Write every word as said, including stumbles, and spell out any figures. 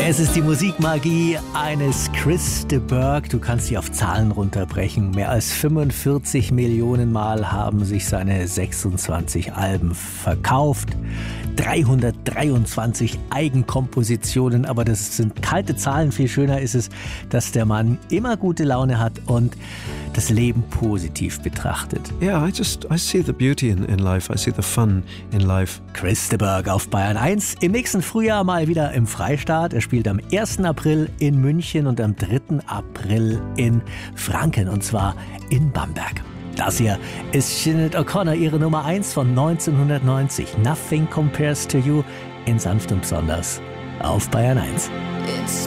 Es ist die Musikmagie eines Chris de Burgh. Du kannst sie auf Zahlen runterbrechen. Mehr als fünfundvierzig Millionen Mal haben sich seine sechsundzwanzig Alben verkauft. dreihundertdreiundzwanzig Eigenkompositionen, aber das sind kalte Zahlen. Viel schöner ist es, dass der Mann immer gute Laune hat und das Leben positiv betrachtet. Yeah, I just, I see the beauty in, in life. I see the fun in life. Chris de Burgh auf Bayern eins. Im nächsten Frühjahr mal wieder im Freistaat. Er spielt am ersten April in München und am dritten April in Franken, und zwar in Bamberg. Das hier ist Sinead O'Connor, ihre Nummer eins von neunzehnhundertneunzig. Nothing Compares to You in sanft und besonders auf Bayern eins.